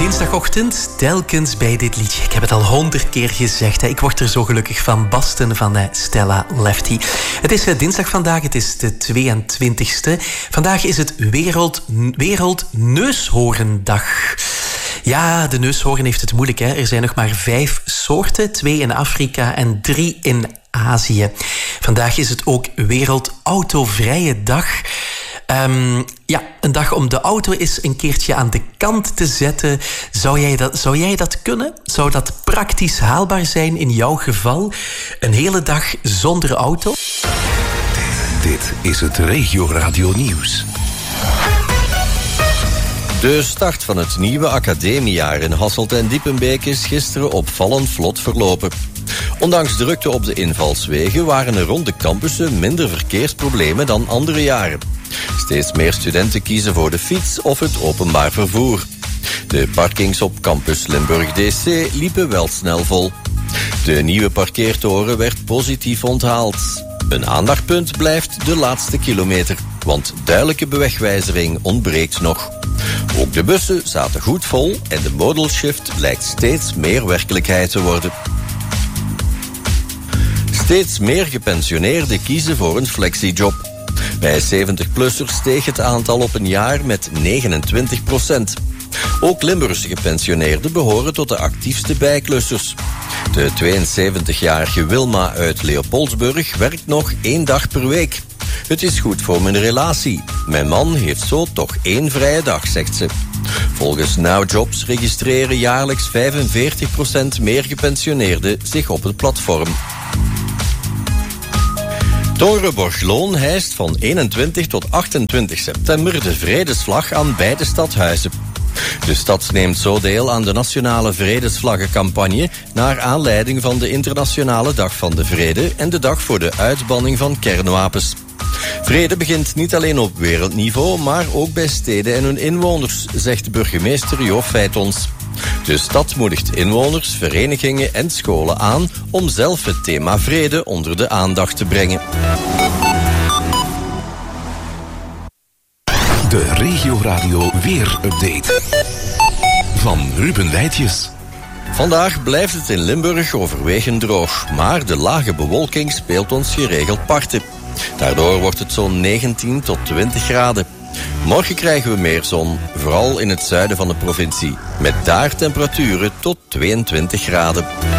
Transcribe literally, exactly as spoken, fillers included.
dinsdagochtend telkens bij dit liedje. Ik heb het al honderd keer gezegd. Hè. Ik word er zo gelukkig van. Basten van uh, Stella Lefty. Het is uh, dinsdag vandaag. Het is de tweeëntwintigste. Vandaag is het Wereld, Wereld Neushoorndag. Ja, de neushoorn heeft het moeilijk. Hè. Er zijn nog maar vijf soorten. Twee in Afrika en drie in Azië. Vandaag is het ook Wereld Autovrije Dag. Um, ja, een dag om de auto eens een keertje aan de kant te zetten. Zou jij dat, zou jij dat kunnen? Zou dat praktisch haalbaar zijn in jouw geval? Een hele dag zonder auto? Dit is het Regio Radio Nieuws. De start van het nieuwe academiejaar in Hasselt en Diepenbeek is gisteren opvallend vlot verlopen. Ondanks drukte op de invalswegen waren er rond de campussen minder verkeersproblemen dan andere jaren. Steeds meer studenten kiezen voor de fiets of het openbaar vervoer. De parkings op campus Limburg D C liepen wel snel vol. De nieuwe parkeertoren werd positief onthaald. Een aandachtpunt blijft de laatste kilometer, want duidelijke bewegwijzering ontbreekt nog. Ook de bussen zaten goed vol en de modal shift lijkt steeds meer werkelijkheid te worden. Steeds meer gepensioneerden kiezen voor een flexiejob. Bij zeventig-plussers steeg het aantal op een jaar met negenentwintig procent. Ook Limburgse gepensioneerden behoren tot de actiefste bijklussers. De tweeënzeventigjarige Wilma uit Leopoldsburg werkt nog één dag per week. Het is goed voor mijn relatie. Mijn man heeft zo toch één vrije dag, zegt ze. Volgens NowJobs registreren jaarlijks vijfenveertig procent meer gepensioneerden zich op het platform. Torenborgloon hijst van eenentwintig tot achtentwintig september de vredesvlag aan beide stadhuizen. De stad neemt zo deel aan de nationale vredesvlaggencampagne naar aanleiding van de Internationale Dag van de Vrede en de dag voor de uitbanning van kernwapens. Vrede begint niet alleen op wereldniveau, maar ook bij steden en hun inwoners, zegt burgemeester Jo Feitons. De stad moedigt inwoners, verenigingen en scholen aan om zelf het thema vrede onder de aandacht te brengen. De Regio Radio Weer-update van Ruben Weitjes. Vandaag blijft het in Limburg overwegend droog, maar de lage bewolking speelt ons geregeld parten. Daardoor wordt het zo'n negentien tot twintig graden. Morgen krijgen we meer zon, vooral in het zuiden van de provincie, met daar temperaturen tot tweeëntwintig graden.